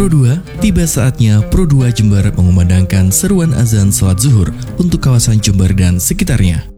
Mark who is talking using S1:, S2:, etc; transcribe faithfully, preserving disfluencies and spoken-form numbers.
S1: Pro dua, tiba saatnya Pro dua Jember mengumandangkan seruan azan salat zuhur untuk kawasan Jember dan sekitarnya.